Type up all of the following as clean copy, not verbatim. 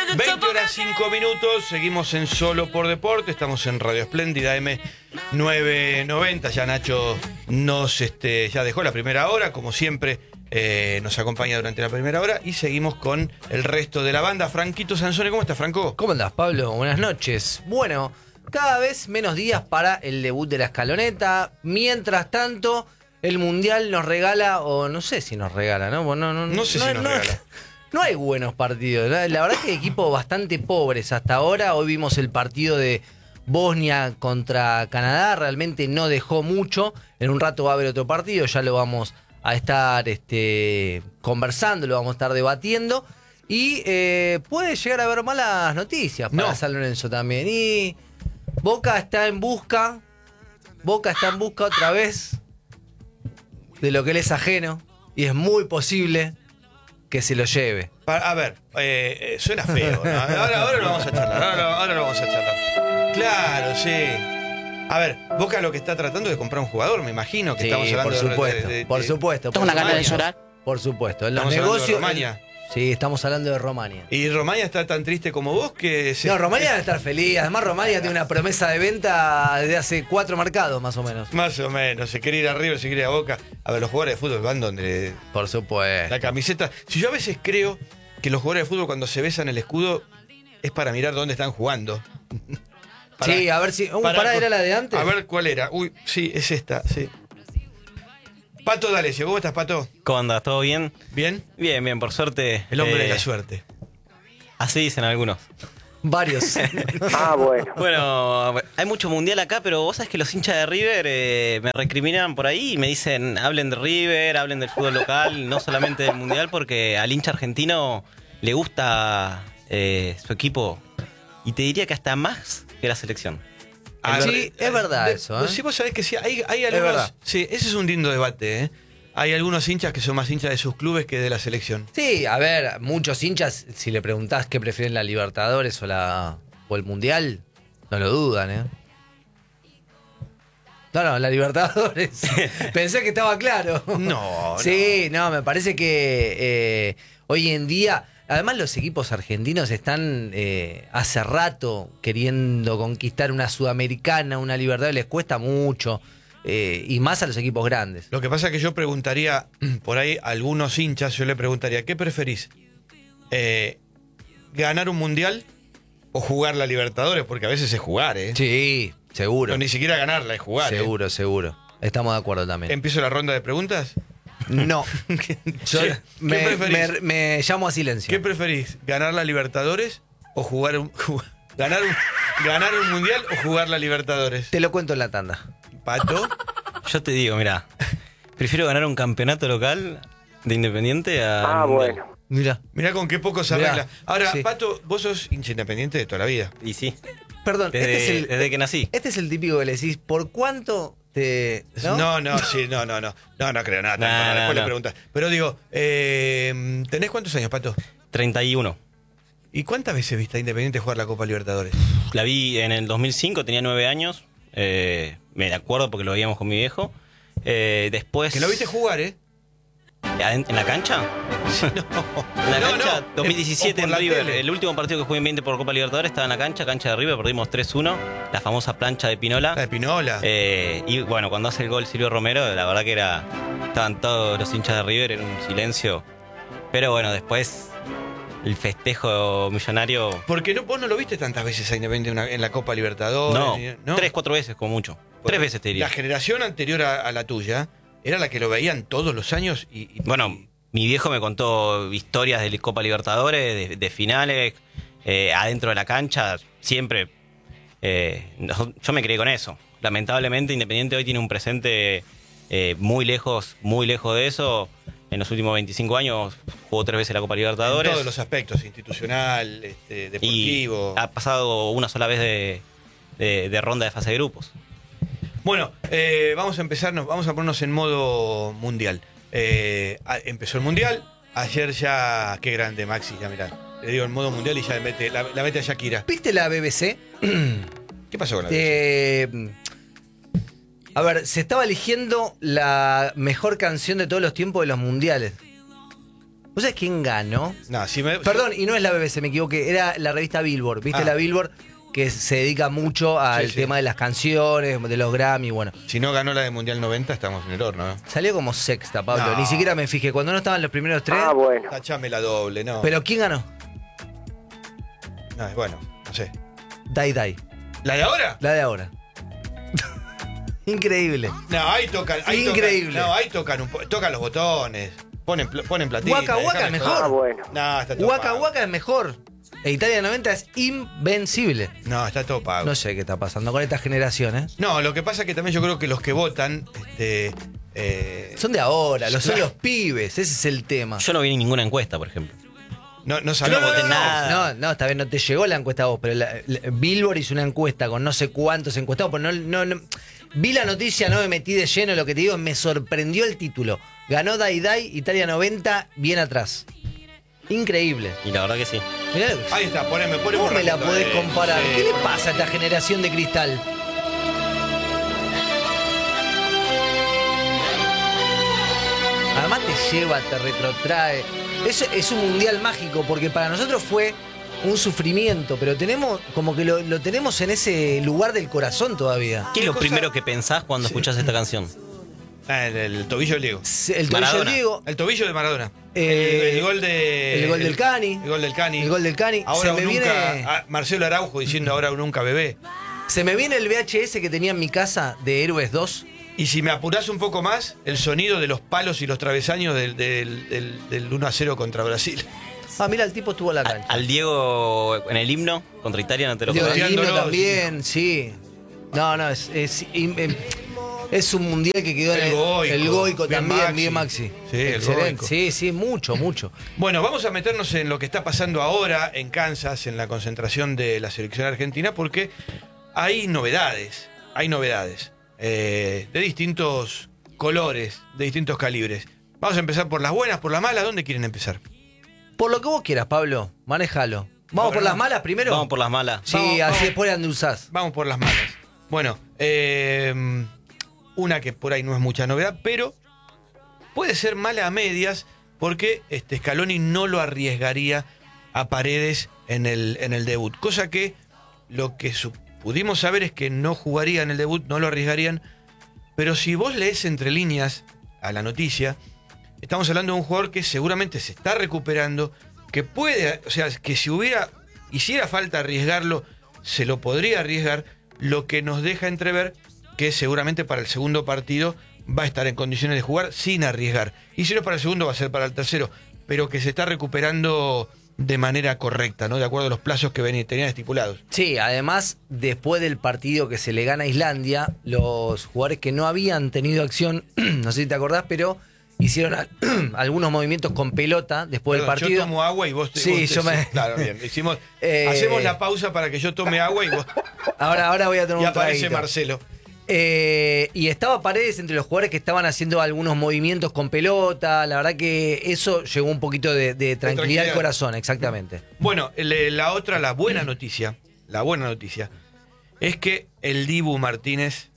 20:05, seguimos en Solo por Deporte, estamos en Radio Espléndida M990, ya Nacho nos ya dejó la primera hora, como siempre nos acompaña durante la primera hora y seguimos con el resto de la banda. Franquito Sansone, ¿cómo estás, Franco? ¿Cómo andás, Pablo? Buenas noches. Bueno, cada vez menos días para el debut de la escaloneta, mientras tanto el Mundial nos regala, o no sé si nos regala, ¿no? No sé si nos regala. No hay buenos partidos. La verdad que equipos bastante pobres hasta ahora. Hoy vimos el partido de Bosnia contra Canadá. Realmente no dejó mucho. En un rato va a haber otro partido. Ya lo vamos a estar conversando, lo vamos a estar debatiendo. Y puede llegar a haber malas noticias para San Lorenzo también. Y Boca está en busca otra vez de lo que él es ajeno. Y es muy posible que se lo lleve. A ver, suena feo, ¿no? Ahora lo vamos a charlar. Ahora lo vamos a charlar. Claro, sí. A ver, Boca lo que está tratando es de comprar un jugador, me imagino que sí, estamos hablando por supuesto. ¿Tengo una gana de llorar? Por supuesto. En los Estamos hablando de negocios. Romania. Sí, estamos hablando de Romania. Y Romania está tan triste como vos que... No, Romania debe estar feliz. Además, Romania tiene una promesa de venta desde hace 4 mercados, más o menos. Más o menos. Se quiere ir a River, se quiere ir a Boca. A ver, los jugadores de fútbol van donde... Por supuesto. La camiseta... Si yo a veces creo que los jugadores de fútbol cuando se besan el escudo es para mirar dónde están jugando. Sí, a ver si... ¿Pará era la de antes? A ver cuál era. Uy, sí, es esta, sí. Pato D'Alessio, ¿cómo estás, Pato? ¿Cómo andas? ¿Todo bien? ¿Bien? Bien, por suerte. El hombre de la suerte. Así dicen algunos. Varios. Bueno. Bueno, hay mucho mundial acá, pero vos sabés que los hinchas de River me recriminan por ahí y me dicen, hablen de River, hablen del fútbol local, no solamente del mundial, porque al hincha argentino le gusta su equipo y te diría que hasta más que la selección. Sí, es verdad eso. Sí, vos sabés que sí, hay algunos... verdad. Sí, ese es un lindo debate, ¿eh? Hay algunos hinchas que son más hinchas de sus clubes que de la selección. Sí, a ver, muchos hinchas, si le preguntás qué prefieren, la Libertadores o el Mundial, no lo dudan, ¿eh? No, la Libertadores. Pensé que estaba claro. No. Sí, no, me parece que hoy en día... Además, los equipos argentinos están hace rato queriendo conquistar una Sudamericana, una Libertadores, les cuesta mucho, y más a los equipos grandes. Lo que pasa es que yo preguntaría, por ahí a algunos hinchas, yo le preguntaría, ¿qué preferís? ¿Ganar un mundial o jugar la Libertadores? Porque a veces es jugar, ¿eh? Sí, seguro. No, ni siquiera ganarla, es jugar. Seguro. Estamos de acuerdo también. ¿Empiezo la ronda de preguntas? No. Yo ¿Qué preferís? me llamo a silencio. ¿Qué preferís? ¿Ganar la Libertadores o ganar un mundial o jugar la Libertadores? Te lo cuento en la tanda. ¿Pato? Yo te digo, mirá, prefiero ganar un campeonato local de Independiente a... Bueno. Mirá con qué poco se arregla. Ahora, sí. Pato, vos sos hincha Independiente de toda la vida. Y sí, Perdón, desde que nací. Este es el típico que le decís, ¿por cuánto te...? No creo nada. Después le preguntas. Pero digo, ¿tenés cuántos años, Pato? 31. ¿Y cuántas veces viste a Independiente jugar la Copa Libertadores? La vi en el 2005, tenía 9 años. Me acuerdo porque lo veíamos con mi viejo. Después... Que lo viste jugar, ¿eh? ¿En la cancha? En la cancha, 2017 en River. Tele. El último partido que jugué en 20 por Copa Libertadores estaba en la cancha de River, perdimos 3-1. La famosa plancha de Pinola. La de Pinola. Y bueno, cuando hace el gol Silvio Romero, la verdad que estaban todos los hinchas de River en un silencio. Pero bueno, después el festejo millonario... Porque vos no lo viste tantas veces a Independiente en la Copa Libertadores. No, 3-4 veces como mucho. Porque 3 veces te diría. La generación anterior a la tuya era la que lo veían todos los años Bueno, mi viejo me contó historias de Copa Libertadores, de finales, adentro de la cancha, siempre. Yo me crié con eso. Lamentablemente, Independiente hoy tiene un presente muy lejos de eso. En los últimos 25 años jugó 3 veces la Copa Libertadores. En todos los aspectos, institucional, deportivo. Y ha pasado una sola vez de ronda de fase de grupos. Bueno, vamos a ponernos en modo mundial. Empezó el mundial. Ayer ya, qué grande Maxi, ya mirá. Le digo en modo mundial y ya la mete a Shakira. ¿Viste la BBC? ¿Qué pasó con la BBC? A ver, se estaba eligiendo la mejor canción de todos los tiempos de los mundiales. ¿Vos sabés quién ganó? No, Perdón, y no es la BBC, me equivoqué. Era la revista Billboard. ¿Viste Ah. la Billboard? Que se dedica mucho al Sí. tema de las canciones, de los Grammy, bueno. Si no ganó la de Mundial 90, estamos en el horno, ¿no? Salió como sexta, Pablo. No. Ni siquiera me fijé. Cuando no estaban los primeros tres. Ah, bueno. Tachame la doble, no. ¿Pero quién ganó? No, bueno, no sé. Dai Dai. ¿La de ahora? La de ahora. Increíble. No, ahí tocan. Increíble. Ahí tocan, tocan los botones. Ponen platita. Waka Waka dejala es joder. mejor. Ah, bueno. No, está todo Waka pago. Waka es mejor. E Italia 90 es invencible. No, está todo pago. No sé qué está pasando con esta generación, ¿eh? No, lo que pasa es que también yo creo que los que votan, Son de ahora, son Claro. los pibes, ese es el tema. Yo no vi ninguna encuesta, por ejemplo. no sabemos. no voté nada. No, está bien, no te llegó la encuesta a vos, pero Billboard hizo una encuesta con no sé cuántos encuestados, pero no, vi la noticia, no me metí de lleno, lo que te digo, me sorprendió el título. Ganó Dai Dai, Italia 90, bien atrás. Increíble. Y la verdad que sí. Mirá lo que- Ahí está, poneme ¿Cómo un me la ratito, podés comparar? sí. ¿Qué le pasa a esta generación de cristal? Además te lleva, te retrotrae. Es un mundial mágico porque para nosotros fue un sufrimiento, pero tenemos como que lo tenemos en ese lugar del corazón todavía. ¿Qué es lo cosa? primero que pensás cuando escuchás esta canción? Ah, el tobillo del Diego. El tobillo Maradona. del Diego, El tobillo de Maradona. Eh, el gol de. el gol del Cani. El gol del Cani. el gol del Cani. Ahora se, me nunca. viene, Marcelo Araujo diciendo ahora o nunca bebé. se me viene el VHS que tenía en mi casa de Héroes 2. Y si me apurás un poco más, el sonido de los palos y los travesaños del 1-0 contra Brasil. Ah, mira, el tipo estuvo a la cancha. Al Diego en el himno contra Italia, ¿no te lo Diego acordás? Dino Copiándolo, también, sí. No, es un mundial que quedó en el Goico bien también, Maxi. bien Maxi. Sí, el Excelente. Goico. Sí, mucho. Bueno, vamos a meternos en lo que está pasando ahora en Kansas, en la concentración de la selección argentina, porque hay novedades. De distintos colores, de distintos calibres. Vamos a empezar por las buenas, por las malas. ¿Dónde quieren empezar? Por lo que vos quieras, Pablo, manéjalo. ¿Vamos por las malas primero? Vamos por las malas. Sí, Vamos, así vamos. después endulzás. Vamos por las malas. Bueno, una que por ahí no es mucha novedad, pero puede ser mala a medias porque Scaloni no lo arriesgaría a Paredes en el debut. Cosa que lo que pudimos saber es que no jugaría en el debut, no lo arriesgarían. Pero si vos lees entre líneas a la noticia, estamos hablando de un jugador que seguramente se está recuperando, que puede, o sea, que si hiciera falta arriesgarlo, se lo podría arriesgar, lo que nos deja entrever que seguramente para el segundo partido va a estar en condiciones de jugar sin arriesgar. Y si no es para el segundo, va a ser para el tercero, pero que se está recuperando de manera correcta, ¿no? De acuerdo a los plazos que tenían estipulados. Sí, además, después del partido que se le gana a Islandia, los jugadores que no habían tenido acción, no sé si te acordás, pero hicieron algunos movimientos con pelota después Perdón, del partido. yo tomo agua y vos... Sí, yo me... Claro, bien. Hacemos la pausa para que yo tome agua y vos... Ahora voy a tomar Y un aparece traguito. Marcelo. Y estaba Paredes entre los jugadores que estaban haciendo algunos movimientos con pelota. La verdad que eso llegó un poquito de tranquilidad al corazón, exactamente. Bueno, la buena noticia es que el Dibu Martínez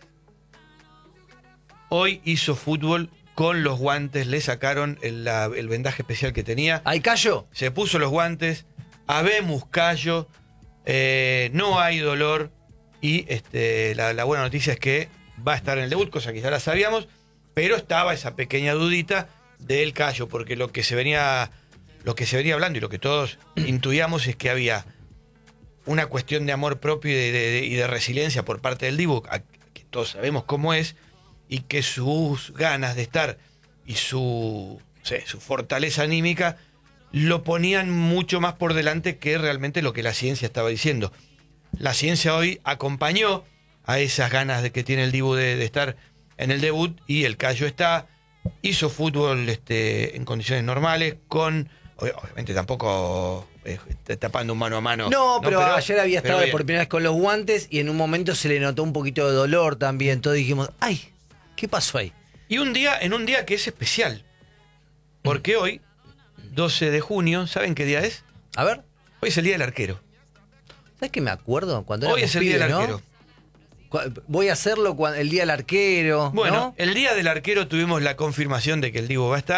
hoy hizo fútbol con los guantes, le sacaron el vendaje especial que tenía, ¿Ahí cayó? se puso los guantes, habemos callo, no hay dolor y la buena noticia es que va a estar en el debut, cosa que ya la sabíamos, pero estaba esa pequeña dudita del callo, porque lo que se venía hablando y lo que todos intuíamos es que había una cuestión de amor propio y de resiliencia por parte del Dibu, que todos sabemos cómo es, y que sus ganas de estar y su fortaleza anímica lo ponían mucho más por delante que realmente lo que la ciencia estaba diciendo. La ciencia hoy acompañó a esas ganas que tiene el Dibu de estar en el debut, y el callo hizo fútbol en condiciones normales, obviamente tampoco tapando un mano a mano. No, pero ayer había estado bien. por primera vez con los guantes y en un momento se le notó un poquito de dolor también. Todos dijimos, ¡ay! ¿Qué pasó ahí? Y en un día que es especial, porque hoy, 12 de junio, ¿saben qué día es? A ver, Hoy es el Día del Arquero. ¿sabes qué me acuerdo? Cuando Hoy éramos es el Día del pibes, ¿no? Arquero. Voy a hacerlo el día del arquero. Bueno, ¿no? el Día del Arquero tuvimos la confirmación de que el Dibu va a estar.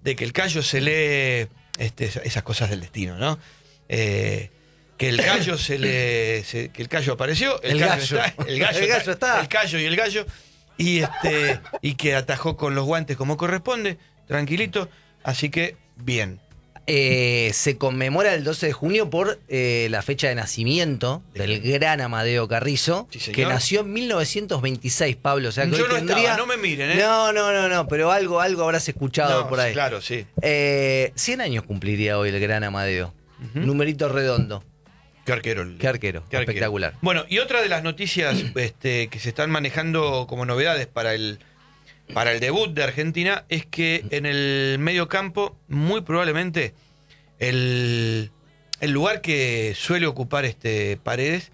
de que el Cayo se lee esas cosas del destino, ¿no? Que el Cayo que el Cayo apareció, el Cayo está, el Cayo y el Gallo, y que atajó con los guantes como corresponde, tranquilito, así que bien. Se conmemora el 12 de junio por la fecha de nacimiento del gran Amadeo Carrizo, Sí, señor. que nació en 1926, Pablo. O sea, que Yo hoy no tendría... estaba, no me miren, ¿eh? No, pero algo habrás escuchado No, por ahí. claro, sí. 100 años cumpliría hoy el gran Amadeo. Numerito redondo. Qué arquero. Qué arquero. Espectacular. Bueno, y otra de las noticias que se están manejando como novedades para el debut de Argentina es que en el medio campo, muy probablemente, el lugar que suele ocupar Paredes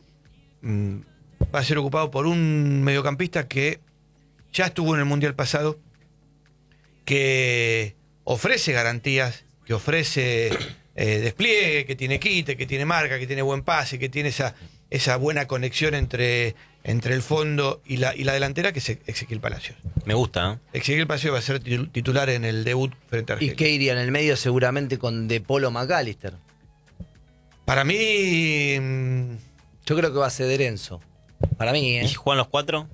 va a ser ocupado por un mediocampista que ya estuvo en el Mundial pasado, que ofrece garantías, que ofrece despliegue, que tiene quite, que tiene marca, que tiene buen pase, que tiene esa buena conexión entre el fondo y la delantera, que es Ezequiel Palacios. Me gusta, ¿eh? Ezequiel Palacios va a ser titular en el debut frente a Argelia. ¿Y qué iría en el medio? Seguramente con De Polo McAllister. Para mí, Yo creo que va a ser Enzo. Para mí, ¿Y juegan los 4?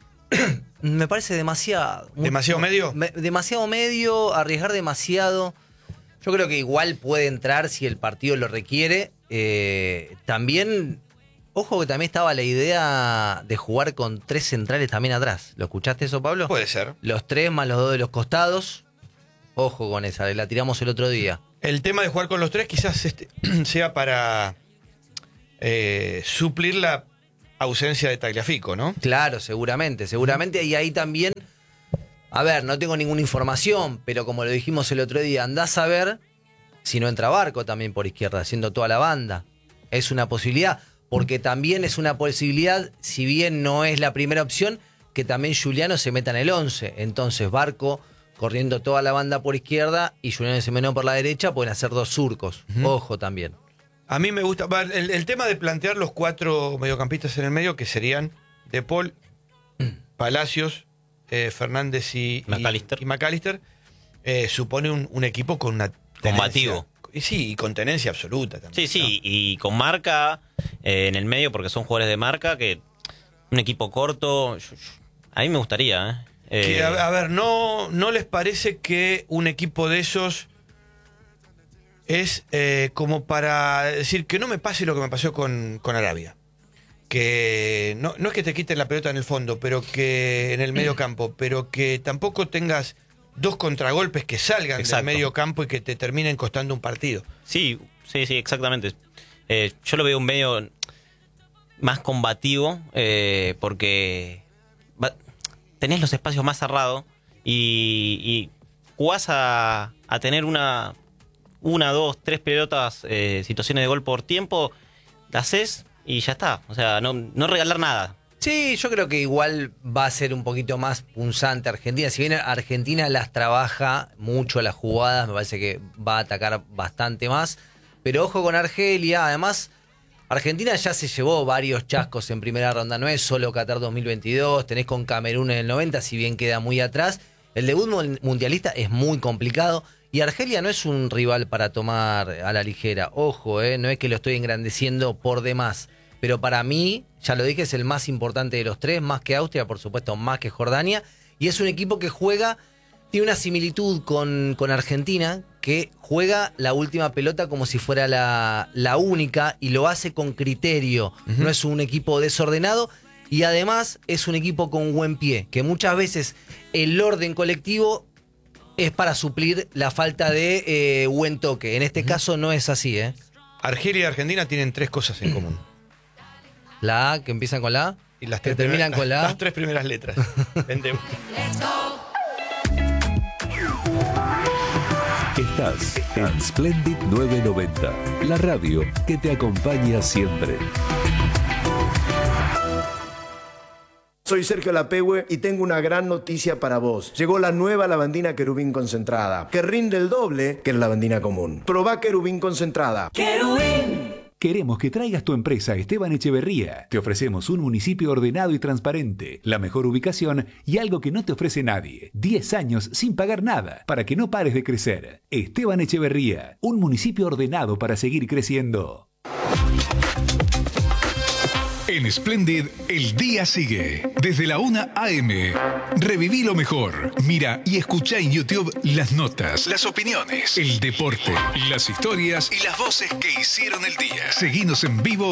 Me parece demasiado. ¿Demasiado medio? Demasiado medio, arriesgar demasiado. Yo creo que igual puede entrar si el partido lo requiere. También, ojo que también estaba la idea de jugar con 3 centrales también atrás. ¿Lo escuchaste eso, Pablo? puede ser. Los 3 más los 2 de los costados. Ojo con esa, la tiramos el otro día. El tema de jugar con los 3 quizás sea para suplir la ausencia de Tagliafico, ¿no? Claro, seguramente. Y ahí también, a ver, no tengo ninguna información, pero como lo dijimos el otro día, andás a ver si no entra Barco también por izquierda, haciendo toda la banda. Es una posibilidad, porque también es una posibilidad, si bien no es la primera opción, que también Giuliano se meta en el 11. Entonces Barco corriendo toda la banda por izquierda y Giuliano Semeno por la derecha, pueden hacer 2 surcos. Ojo también. A mí me gusta el tema de plantear los 4 mediocampistas en el medio, que serían De Paul, Palacios, Fernández y McAllister, supone un equipo con una Combativo. Sí, y con tenencia absoluta también. Sí, ¿no? y con marca en el medio, porque son jugadores de marca, que un equipo corto, a mí me gustaría. Que, a ver, ¿no les parece que un equipo de esos es como para decir que no me pase lo que me pasó con Arabia? Que no es que te quiten la pelota en el fondo, pero que en el medio campo, pero que tampoco tengas 2 contragolpes que salgan del medio campo y que te terminen costando un partido. Sí, exactamente. Yo lo veo un medio más combativo, porque tenés los espacios más cerrados y jugás a tener una, 2, 3 pelotas, situaciones de gol por tiempo, la haces y ya está. O sea, no regalar nada. Sí, yo creo que igual va a ser un poquito más punzante Argentina. Si bien Argentina las trabaja mucho las jugadas, me parece que va a atacar bastante más. Pero ojo con Argelia, además Argentina ya se llevó varios chascos en primera ronda, no es solo Qatar 2022, tenés con Camerún en el 90, si bien queda muy atrás. El debut mundialista es muy complicado y Argelia no es un rival para tomar a la ligera. Ojo, no es que lo estoy engrandeciendo por demás. Pero para mí, ya lo dije, es el más importante de los 3, más que Austria, por supuesto, más que Jordania. Y es un equipo que tiene una similitud con Argentina, que juega la última pelota como si fuera la única y lo hace con criterio. No es un equipo desordenado y además es un equipo con buen pie, que muchas veces el orden colectivo es para suplir la falta de buen toque. En este caso no es así, Argelia y Argentina tienen 3 cosas en común. La A, que empiezan con la A, Y las que 3 terminan con la A. Las 3 primeras letras. Entendemos. Estás en Splendid 990, la radio que te acompaña siempre. Soy Sergio Lapehue y tengo una gran noticia para vos. Llegó la nueva lavandina Querubín concentrada, que rinde el doble que la lavandina común. Probá Querubín concentrada. Querubín Queremos que traigas tu empresa a Esteban Echeverría. Te ofrecemos un municipio ordenado y transparente, la mejor ubicación y algo que no te ofrece nadie. 10 años sin pagar nada, para que no pares de crecer. Esteban Echeverría, un municipio ordenado para seguir creciendo. En Splendid, el día sigue. Desde la 1 a.m. Reviví lo mejor. Mira y escucha en YouTube las notas, las opiniones, el deporte, las historias y las voces que hicieron el día. Seguinos en vivo